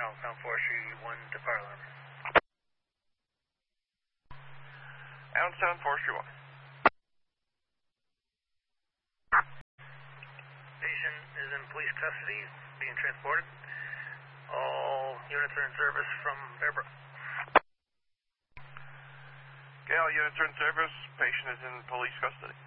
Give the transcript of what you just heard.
Allenstown Forestry 1 to fire alarm. Allenstown Forestry 1. Patient is in police custody, being transported. All units are in service from Fairbrook. Okay, all units are in service. Patient is in police custody.